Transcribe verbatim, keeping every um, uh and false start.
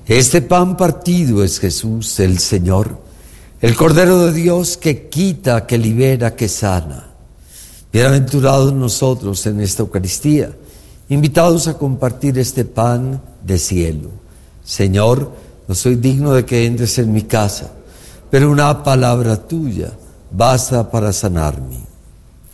Este pan partido es Jesús, el Señor, el Cordero de Dios que quita, que libera, que sana. Bienaventurados nosotros en esta Eucaristía, invitados a compartir este pan de cielo. Señor, no soy digno de que entres en mi casa, pero una palabra tuya basta para sanarme.